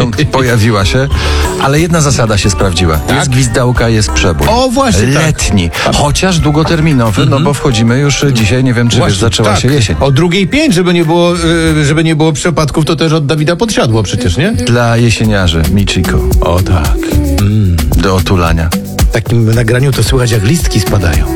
pojawiła się, ale jedna zasada się sprawdziła. Jest gwizdałka, jest przebój. O, właśnie tak. Letni, chociaż długoterminowy, no bo wchodzimy już dzisiaj, nie wiem, czy wiesz, zaczęła się jesień. O 2:05, żeby nie było przypadków, to też od Dawida Podsiadło przecież, nie? Dla jesieniarzy, Michiko. O tak. Do otulania. W takim nagraniu to słychać, jak listki spadają.